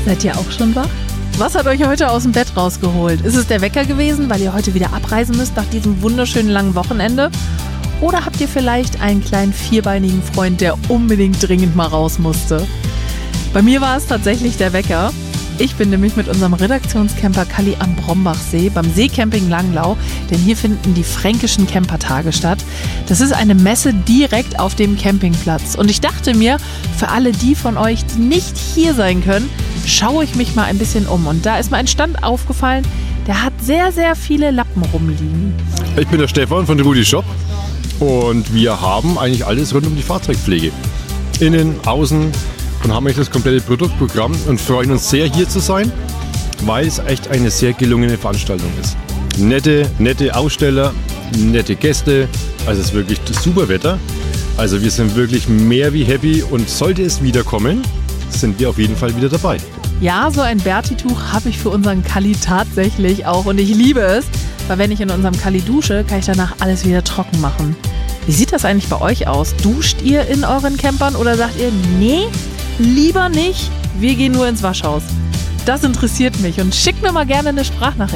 Seid ihr auch schon wach? Was hat euch heute aus dem Bett rausgeholt? Ist es der Wecker gewesen, weil ihr heute wieder abreisen müsst nach diesem wunderschönen langen Wochenende? Oder habt ihr vielleicht einen kleinen vierbeinigen Freund, der unbedingt dringend mal raus musste? Bei mir war es tatsächlich der Wecker. Ich bin nämlich mit unserem Redaktionscamper Kalli am Brombachsee beim Seecamping Langlau, denn hier finden die fränkischen Campertage statt. Das ist eine Messe direkt auf dem Campingplatz. Und ich dachte mir, für alle die von euch, die nicht hier sein können, schaue ich mich mal ein bisschen um. Und da ist mir ein Stand aufgefallen, der hat sehr, sehr viele Lappen rumliegen. Ich bin der Stefan von Rudi Shop und wir haben eigentlich alles rund um die Fahrzeugpflege. Innen, außen. Und haben eigentlich das komplette Produktprogramm und freuen uns sehr, hier zu sein, weil es echt eine sehr gelungene Veranstaltung ist. Nette Aussteller, nette Gäste, also es ist wirklich super Wetter. Also wir sind wirklich mehr wie happy und sollte es wiederkommen, sind wir auf jeden Fall wieder dabei. Ja, so ein Berti-Tuch habe ich für unseren Kalli tatsächlich auch und ich liebe es, weil wenn ich in unserem Kalli dusche, kann ich danach alles wieder trocken machen. Wie sieht das eigentlich bei euch aus? Duscht ihr in euren Campern oder sagt ihr, nee, lieber nicht, wir gehen nur ins Waschhaus? Das interessiert mich und schickt mir mal gerne eine Sprachnachricht.